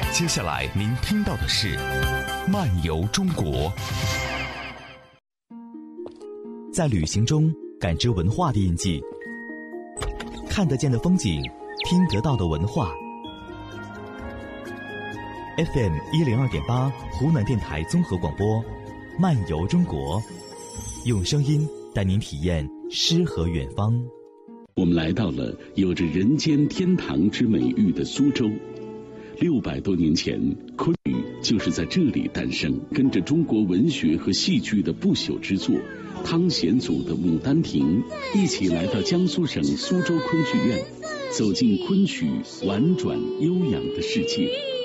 接下来您听到的是漫游中国。 在旅行中感知文化的印记，看得见的风景，听得到的文化。FM 102.8湖南电台综合广播，漫游中国，用声音带您体验诗和远方。 我们来到了有着人间天堂之美誉的苏州。600多年前，昆曲就是在这里诞生。跟着中国文学和戏剧的不朽之作汤显祖的《牡丹亭》，一起来到江苏省苏州昆剧院，走进昆曲婉转悠扬的世界。